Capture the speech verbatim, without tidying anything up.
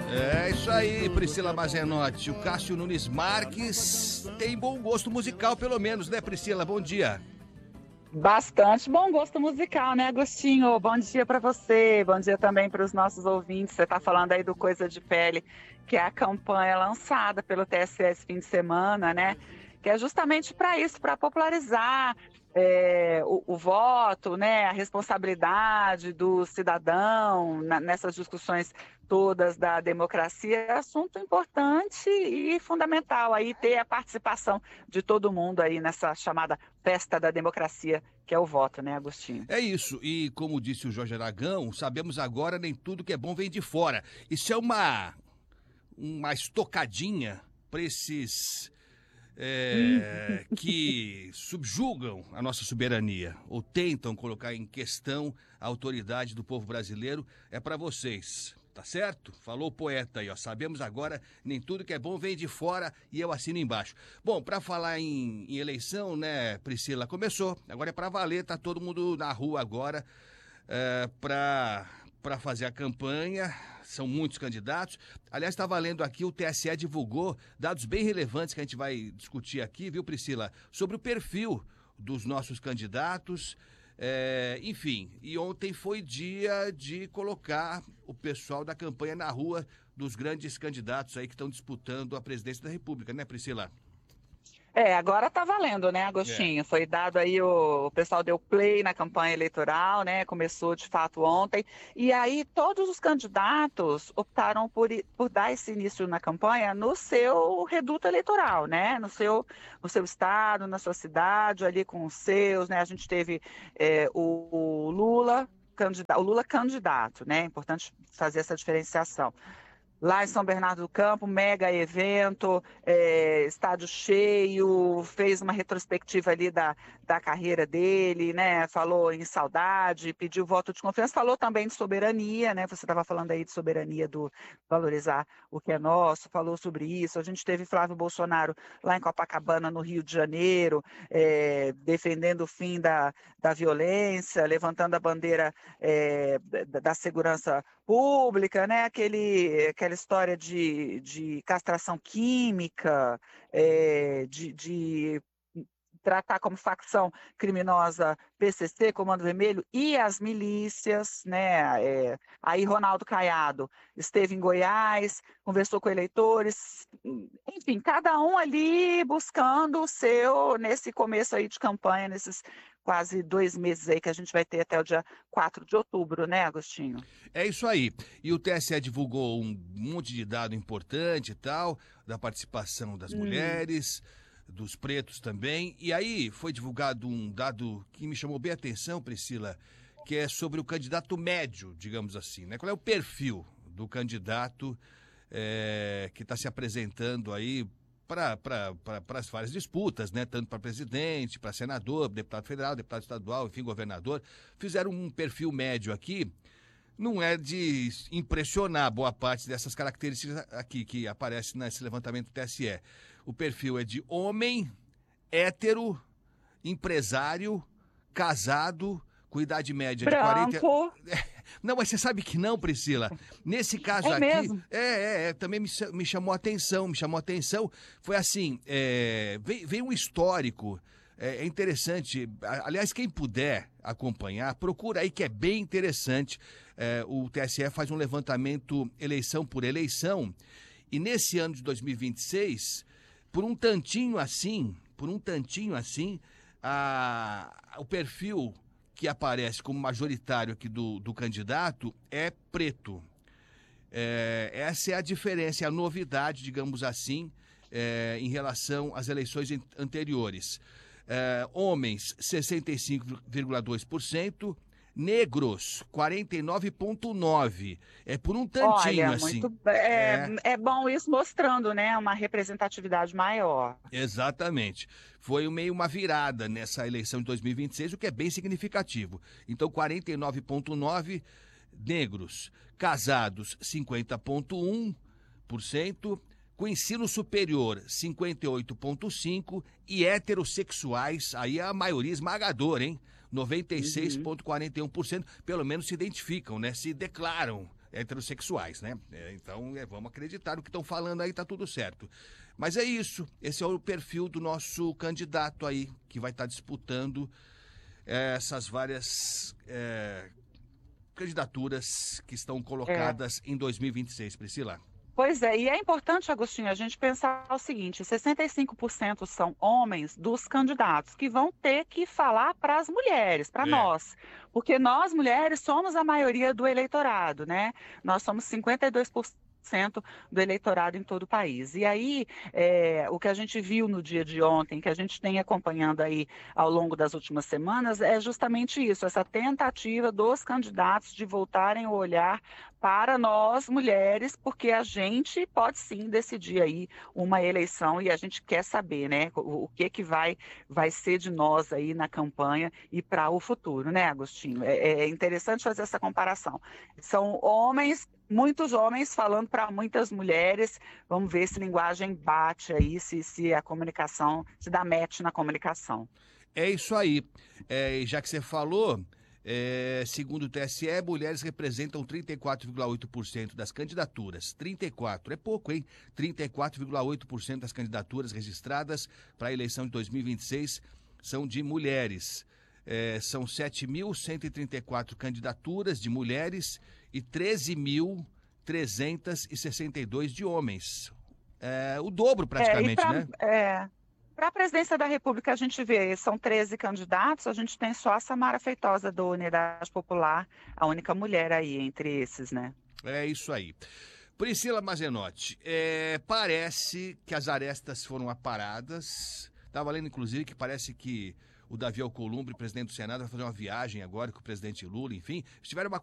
É isso aí, Priscila Mazenotti. O Cássio Nunes Marques tem bom gosto musical, pelo menos, né, Priscila? Bom dia. Bastante bom gosto musical, né, Agostinho? Bom dia para você, bom dia também para os nossos ouvintes. Você está falando aí do Coisa de Pele, que é a campanha lançada pelo T S E esse fim de semana, né? Que é justamente para isso, para popularizar é, o, o voto, né? A responsabilidade do cidadão na, nessas discussões todas da democracia. É assunto importante e fundamental aí ter a participação de todo mundo aí nessa chamada festa da democracia, que é o voto, né, Agostinho? É isso, e como disse o Jorge Aragão, sabemos agora nem tudo que é bom vem de fora. Isso é uma, uma estocadinha para esses é, que subjugam a nossa soberania ou tentam colocar em questão a autoridade do povo brasileiro. É para vocês. Tá certo? Falou o poeta aí, ó. Sabemos agora, nem tudo que é bom vem de fora, e eu assino embaixo. Bom, para falar em, em eleição, né, Priscila, começou. Agora é para valer, tá todo mundo na rua agora é, para para fazer a campanha. São muitos candidatos. Aliás, está valendo aqui, o T S E divulgou dados bem relevantes que a gente vai discutir aqui, viu, Priscila? Sobre o perfil dos nossos candidatos. É, enfim, e ontem foi dia de colocar o pessoal da campanha na rua dos grandes candidatos aí que estão disputando a presidência da República, né, Priscila? É, agora tá valendo, né, É. Agostinho? Foi dado aí, o, o pessoal deu play na campanha eleitoral, né? Começou de fato ontem. E aí todos os candidatos optaram por, i- por dar esse início na campanha no seu reduto eleitoral, né? No seu, no seu estado, na sua cidade, ali com os seus, né? A gente teve é, o, o Lula. Candidato, o Lula candidato, né? É importante fazer essa diferenciação. Lá em São Bernardo do Campo, mega evento, é, estádio cheio, fez uma retrospectiva ali da, da carreira dele, né? Falou em saudade, pediu voto de confiança, falou também de soberania, né? Você estava falando aí de soberania do valorizar o que é nosso, falou sobre isso. A gente teve Flávio Bolsonaro lá em Copacabana, no Rio de Janeiro, é, defendendo o fim da, da violência, levantando a bandeira é, da, da segurança pública, né? Aquele, aquela história de, de castração química, é, de, de tratar como facção criminosa P C C, Comando Vermelho, e as milícias, né? É, aí Ronaldo Caiado esteve em Goiás, conversou com eleitores, enfim, cada um ali buscando o seu, nesse começo aí de campanha, nesses quase dois meses aí que a gente vai ter até o dia quatro de outubro, né, Agostinho? É isso aí. E o T S E divulgou um monte de dado importante e tal, da participação das Hum. mulheres, dos pretos também. E aí foi divulgado um dado que me chamou bem a atenção, Priscila, que é sobre o candidato médio, digamos assim, né? Qual é o perfil do candidato é, que está se apresentando aí para as várias disputas, né? Tanto para presidente, para senador, deputado federal, deputado estadual, enfim, governador. Fizeram um perfil médio aqui. Não é de impressionar boa parte dessas características aqui que aparecem nesse levantamento do T S E. O perfil é de homem, hétero, empresário, casado, com idade média de quarenta. Branco, Não, mas você sabe que não, Priscila. Nesse caso é aqui, mesmo. é, é, é, também me, cha- me chamou a atenção, me chamou a atenção. Foi assim, é, veio, veio um histórico, é, é interessante. A- Aliás, quem puder acompanhar, procura aí que é bem interessante. É, o T S E faz um levantamento eleição por eleição, e nesse ano de dois mil e vinte e seis, por um tantinho assim, por um tantinho assim, a, o perfil que aparece como majoritário aqui do, do candidato é preto. É, essa é a diferença, é a novidade, digamos assim, é, em relação às eleições an- anteriores. É, homens, sessenta e cinco vírgula dois por cento, negros, quarenta e nove vírgula nove por cento. É por um tantinho, Olha, assim. muito é, É, é bom isso mostrando, né, uma representatividade maior. exatamente. Foi meio uma virada nessa eleição de dois mil e vinte e seis, o que é bem significativo. Então, quarenta e nove vírgula nove por cento negros, casados, cinquenta vírgula um por cento, com ensino superior, cinquenta e oito vírgula cinco por cento, e heterossexuais, aí a maioria esmagadora, hein? noventa e seis Uhum. vírgula quarenta e um por cento, pelo menos se identificam, né? Se declaram heterossexuais, né? É, então, é, vamos acreditar no que estão falando aí, tá tudo certo. Mas é isso, esse é o perfil do nosso candidato aí, que vai estar disputando é, essas várias é, candidaturas que estão colocadas é. em dois mil e vinte e seis, Priscila. Pois é, e é importante, Agostinho, a gente pensar o seguinte, sessenta e cinco por cento são homens dos candidatos que vão ter que falar para as mulheres, para é. nós, porque nós, mulheres, somos a maioria do eleitorado, né? Nós somos cinquenta e dois por cento do eleitorado em todo o país. E aí, é, o que a gente viu no dia de ontem, que a gente tem acompanhando aí ao longo das últimas semanas, é justamente isso, essa tentativa dos candidatos de voltarem o olhar para nós, mulheres, porque a gente pode sim decidir aí uma eleição e a gente quer saber, né, o, o que que vai, vai ser de nós aí na campanha e para o futuro, né, Agostinho? É, é interessante fazer essa comparação. São homens, muitos homens falando para muitas mulheres, vamos ver se a linguagem bate aí, se, se a comunicação, se dá match na comunicação. É isso aí. É, já que você falou... É, segundo o T S E, mulheres representam trinta e quatro vírgula oito por cento das candidaturas. trinta e quatro, é pouco, hein? trinta e quatro vírgula oito por cento das candidaturas registradas para a eleição de dois mil e vinte e seis são de mulheres. É, são sete mil cento e trinta e quatro candidaturas de mulheres e treze mil trezentos e sessenta e dois de homens. É, o dobro praticamente, é, pra, né? É... Para a presidência da República, a gente vê, são treze candidatos, a gente tem só a Samara Feitosa do Unidade Popular, a única mulher aí entre esses, né? É isso aí. Priscila Mazenotti, é, parece que as arestas foram aparadas. Estava lendo, inclusive, que parece que o Davi Alcolumbre, presidente do Senado, vai fazer uma viagem agora com o presidente Lula, enfim. Tiveram uma